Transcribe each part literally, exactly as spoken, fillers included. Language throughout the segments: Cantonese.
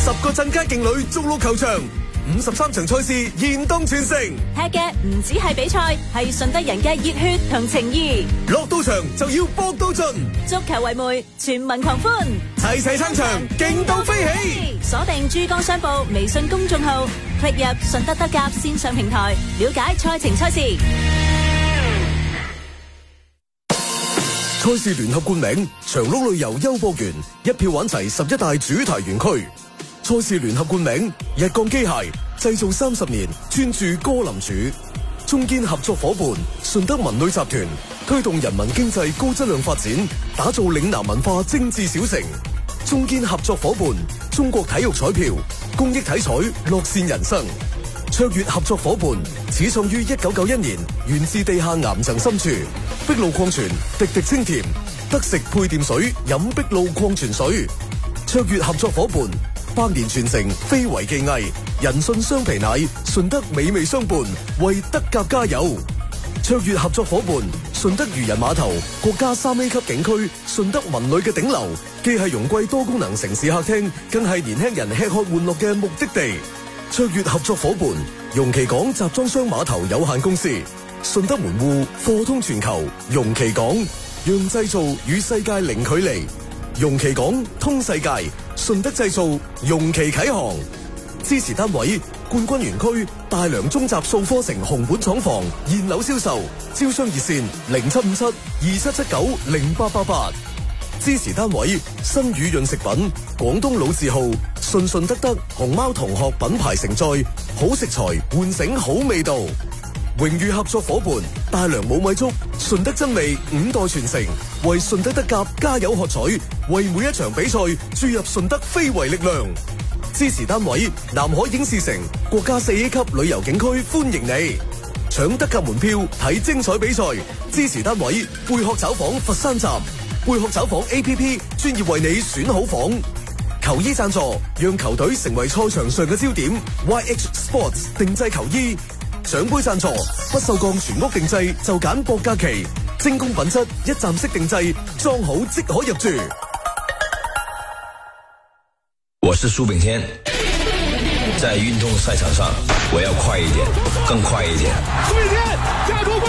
十個鎮街勁旅逐鹿球場，五十三場賽事現當全城。 踢嘅唔止係比賽，係順德人嘅熱血同情義。 落到場就要搏到盡， 足球為媒，全民狂歡， 齊齊撐場，勁到飛起。 鎖定珠江商報微信公眾號，click入順德德甲線上平台，了解賽程賽事。 賽事聯合冠名長鹿旅遊優博園，一票玩齊十一大主題園區。賽事聯合冠名日鋼機械，製造三十年，專注歌林柱。中堅合作伙伴順德文旅集團，推動人民經濟高質量發展，打造嶺南文化精緻小城。中堅合作伙伴中國體育彩票，公益體彩，樂善人生。卓越合作伙伴始創於一九九一年，源自地下岩層深處。碧露礦泉，滴滴清甜，得食配電水，飲碧露礦泉水。卓越合作伙伴百年傳承，非遺技藝，人信雙皮奶，順德美味相伴，為德甲加油。卓越合作伙伴順德漁人碼頭，國家三 A 級景區，順德文旅嘅頂流，既係榮貴多功能城市客廳，更係年輕人吃喝玩樂嘅目的地。卓越合作伙伴容其港集裝箱碼頭有限公司，順德門戶，貨通全球，容其港，讓製造與世界零距離。容其港通世界，順德製造，容其啟航。支持單位冠軍園區大良中集數科城紅本廠房現樓銷售，招商熱線零七五七二七七九零八八八。支持單位新宇潤食品廣東老字號順順德德熊貓同學品牌承載，好食材喚醒好味道。榮譽合作伙伴大良冇米粥，順德真味五代傳承，為順德德甲加油喝彩，為每一場比賽注入順德非遺力量。支持單位南海影視城國家四 A 級旅遊景區歡迎你，搶德甲門票睇精彩比賽。支持單位貝殼找房佛山站，貝殼找房 A P P 專業為你選好房。球衣贊助讓球隊成為賽場上嘅焦點 ，Y H Sports 定製球衣。獎杯贊助不鏽鋼全屋定製就揀博嘉祺，精工品質一站式定製，裝好即可入住。 我是蘇炳添，在運動賽場上我要快一點，更快一點。 蘇炳添加國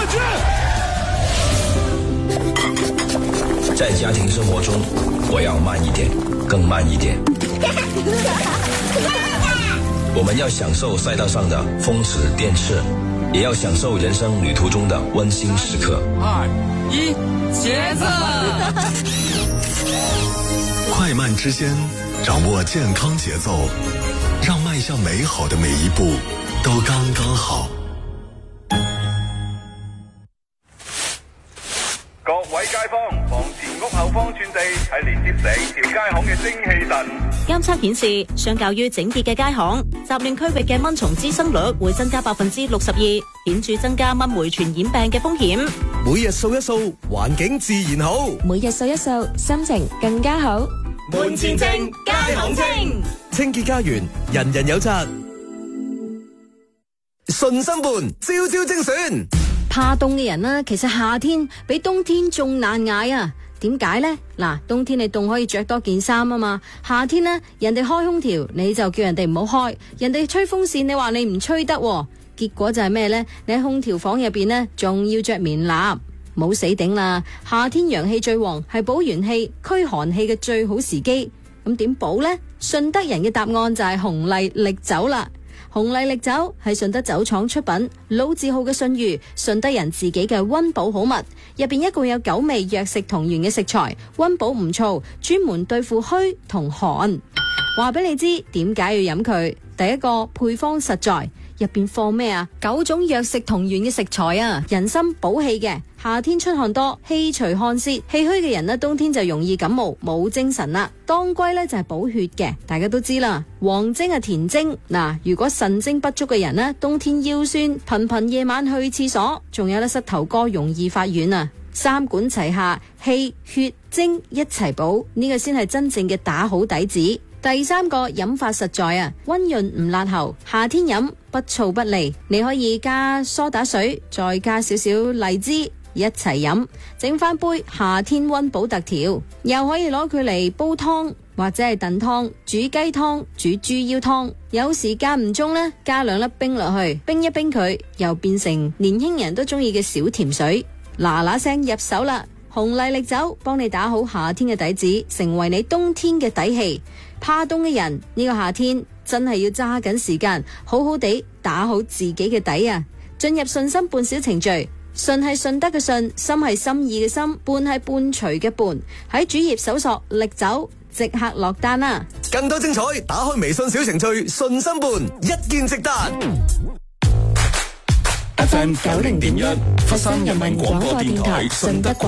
冠軍。 在家庭生活中我要慢一點，更慢一點。我們要享受賽道上的風馳電掣，也要享受人生旅途中的溫馨時刻。 二一，茄子！ 快慢之間，掌握健康節奏，讓邁向美好的每一步都剛剛好。 各位街坊，房前屋後方轉地係連接成條街巷嘅精氣神。 監測顯示，相較於整潔嘅街巷，雜亂區域嘅蚊蟲滋生率會增加百分之六十二，顯著增加蚊媒傳染病嘅風險。 每日掃一掃，環境自然好； 每日掃一掃，心情更加好。 門前正，街巷清， 清潔家園，人人有責。順心伴，朝朝精選。 怕凍嘅人啦，其實夏天比冬天仲難捱啊！點解呢？嗱，冬天你凍可以着多件衫啊嘛，夏天呢，人哋開空調你就叫人哋唔好開，人哋吹風扇你話你唔吹得，結果就係咩呢？你喺空調房入邊呢，仲要着棉衲，冇死頂啦！夏天陽氣最旺，係補元氣、驅寒氣嘅最好時機。咁點補呢？順德人嘅答案就係紅麗瀝酒啦。紅麗瀝酒係順德酒廠出品，老字號嘅信譽，順德人自己嘅溫補好物，入邊一共有九味藥食同源嘅食材，溫補唔燥，專門對付虛同寒。話俾你知點解要飲佢？第一個配方實在，入邊放咩啊？九種藥食同源嘅食材啊，人參補氣嘅，夏天出汗多，氣除汗泄，氣虛嘅人呢，冬天就容易感冒，冇精神啦。當歸呢就係補血嘅，大家都知啦。黃精係填精，嗱，如果腎精不足嘅人呢，冬天腰酸，頻頻夜晚去廁所，仲有咧膝頭哥容易發軟啊。三管齊下，氣血精一齊補，呢個先係真正嘅打好底子。第三個飲法實在啊，溫潤唔辣喉，夏天飲不燥不膩。你可以加梳打水，再加少少荔枝一齊飲，整翻杯夏天溫補特調，又可以攞佢嚟煲湯或者係燉湯、煮雞湯、煮豬腰湯。有時間唔中呢，加兩粒冰落去，冰一冰佢，又變成年輕人都中意嘅小甜水。嗱嗱聲入手啦！紅麗力酒幫你打好夏天嘅底子，成為你冬天嘅底氣。怕凍嘅人呢個夏天真係要揸緊時間，好好地打好自己嘅底啊！進入順心半小程序，順係順德嘅順，心係心意嘅心，伴係伴隨嘅伴。喺主頁搜索力酒，即刻落單啦！ 更多精彩，打開微信小程序順心伴，一鍵直達。 F M 九零點一，佛山人民廣播電台順德廣